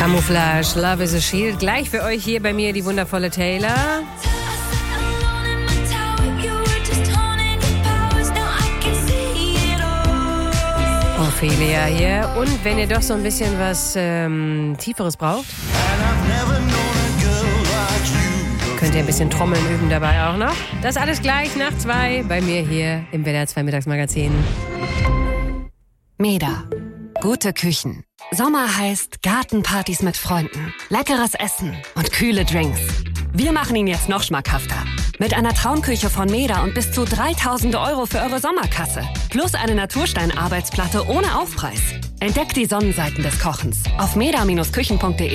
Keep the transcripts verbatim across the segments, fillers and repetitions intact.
Camouflage, Love is a Shield. Gleich für euch hier bei mir die wundervolle Taylor. Ophelia hier. Und wenn ihr doch so ein bisschen was ähm, Tieferes braucht, könnt ihr ein bisschen Trommeln üben dabei auch noch. Das alles gleich nach zwei bei mir hier im W D R zwei Mittagsmagazin. Meda. Gute Küchen. Sommer heißt Gartenpartys mit Freunden, leckeres Essen und kühle Drinks. Wir machen ihn jetzt noch schmackhafter. Mit einer Traumküche von Meda und bis zu dreitausend Euro für eure Sommerkasse. Plus eine Naturstein-Arbeitsplatte ohne Aufpreis. Entdeckt die Sonnenseiten des Kochens auf meda Bindestrich küchen punkt de.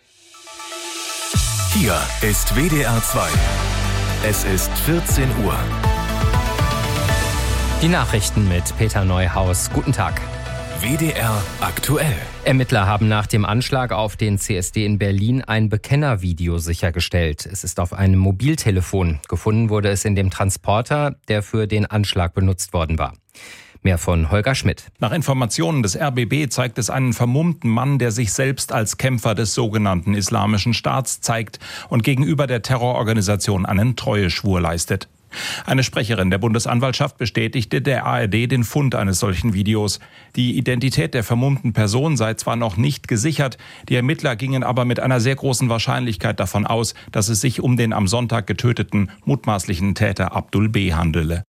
Hier ist W D R zwei. Es ist vierzehn Uhr. Die Nachrichten mit Peter Neuhaus. Guten Tag. W D R aktuell. Ermittler haben nach dem Anschlag auf den C S D in Berlin ein Bekennervideo sichergestellt. Es ist auf einem Mobiltelefon. Gefunden wurde es in dem Transporter, der für den Anschlag benutzt worden war. Mehr von Holger Schmidt. Nach Informationen des R B B zeigt es einen vermummten Mann, der sich selbst als Kämpfer des sogenannten Islamischen Staats zeigt und gegenüber der Terrororganisation einen Treueschwur leistet. Eine Sprecherin der Bundesanwaltschaft bestätigte der A R D den Fund eines solchen Videos. Die Identität der vermummten Person sei zwar noch nicht gesichert, die Ermittler gingen aber mit einer sehr großen Wahrscheinlichkeit davon aus, dass es sich um den am Sonntag getöteten mutmaßlichen Täter Abdul B. handele.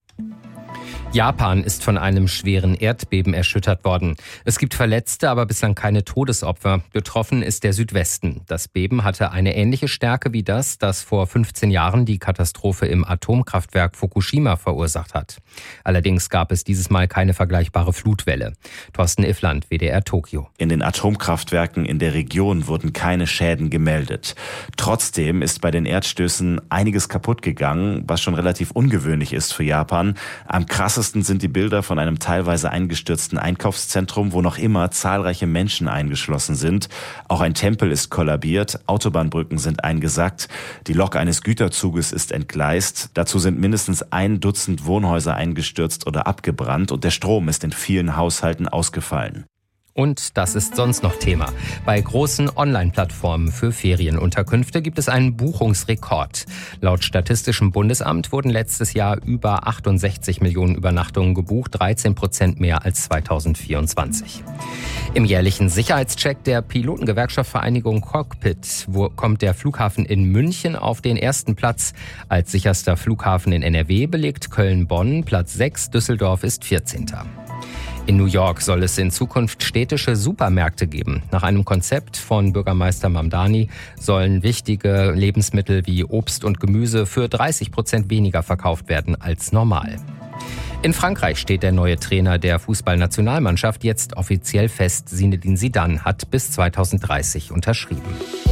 Japan ist von einem schweren Erdbeben erschüttert worden. Es gibt Verletzte, aber bislang keine Todesopfer. Betroffen ist der Südwesten. Das Beben hatte eine ähnliche Stärke wie das, das vor fünfzehn Jahren die Katastrophe im Atomkraftwerk Fukushima verursacht hat. Allerdings gab es dieses Mal keine vergleichbare Flutwelle. Thorsten Iffland, W D R Tokio. In den Atomkraftwerken in der Region wurden keine Schäden gemeldet. Trotzdem ist bei den Erdstößen einiges kaputt gegangen, was schon relativ ungewöhnlich ist für Japan. Am krassesten sind die Bilder von einem teilweise eingestürzten Einkaufszentrum, wo noch immer zahlreiche Menschen eingeschlossen sind. Auch ein Tempel ist kollabiert, Autobahnbrücken sind eingesackt, die Lok eines Güterzuges ist entgleist. Dazu sind mindestens ein Dutzend Wohnhäuser eingestürzt oder abgebrannt und der Strom ist in vielen Haushalten ausgefallen. Und das ist sonst noch Thema. Bei großen Online-Plattformen für Ferienunterkünfte gibt es einen Buchungsrekord. Laut Statistischem Bundesamt wurden letztes Jahr über achtundsechzig Millionen Übernachtungen gebucht, dreizehn Prozent mehr als zweitausendvierundzwanzig. Im jährlichen Sicherheitscheck der Pilotengewerkschaftsvereinigung Cockpit wo kommt der Flughafen in München auf den ersten Platz. Als sicherster Flughafen in N R W belegt Köln-Bonn Platz sechs, Düsseldorf ist vierzehnter In New York soll es in Zukunft städtische Supermärkte geben. Nach einem Konzept von Bürgermeister Mamdani sollen wichtige Lebensmittel wie Obst und Gemüse für dreißig Prozent weniger verkauft werden als normal. In Frankreich steht der neue Trainer der Fußballnationalmannschaft jetzt offiziell fest. Zinedine Zidane hat bis zweitausenddreißig unterschrieben.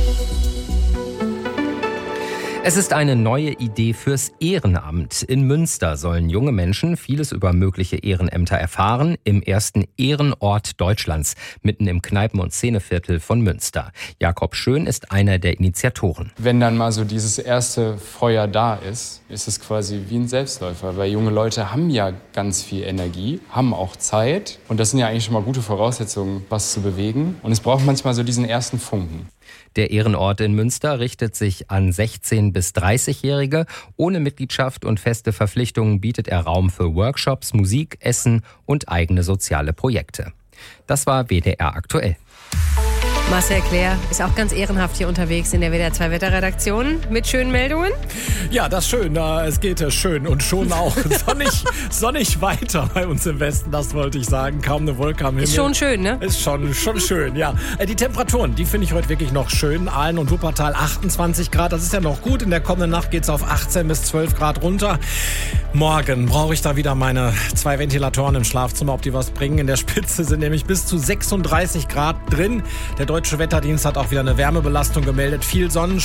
Es ist eine neue Idee fürs Ehrenamt. In Münster sollen junge Menschen vieles über mögliche Ehrenämter erfahren, im ersten Ehrenort Deutschlands, mitten im Kneipen- und Szeneviertel von Münster. Jakob Schön ist einer der Initiatoren. Wenn dann mal so dieses erste Feuer da ist, ist es quasi wie ein Selbstläufer, weil junge Leute haben ja ganz viel Energie, haben auch Zeit und das sind ja eigentlich schon mal gute Voraussetzungen, was zu bewegen. Und es braucht manchmal so diesen ersten Funken. Der Ehrenort in Münster richtet sich an sechzehn- bis dreißigjährige. Ohne Mitgliedschaft und feste Verpflichtungen bietet er Raum für Workshops, Musik, Essen und eigene soziale Projekte. Das war W D R aktuell. Marcel Claire ist auch ganz ehrenhaft hier unterwegs in der W D R zwei Wetterredaktion mit schönen Meldungen. Ja, das ist schön. Es geht schön und schon auch sonnig, sonnig weiter bei uns im Westen, das wollte ich sagen. Kaum eine Wolke am Himmel. Ist schon schön, ne? Ist schon, schon schön, ja. Die Temperaturen, die finde ich heute wirklich noch schön. Aalen und Wuppertal achtundzwanzig Grad, das ist ja noch gut. In der kommenden Nacht geht es auf achtzehn bis zwölf Grad runter. Morgen brauche ich da wieder meine zwei Ventilatoren im Schlafzimmer, ob die was bringen. In der Spitze sind nämlich bis zu sechsunddreißig Grad drin. Der Deutsche Wetterdienst hat auch wieder eine Wärmebelastung gemeldet. Viel Sonnenschein.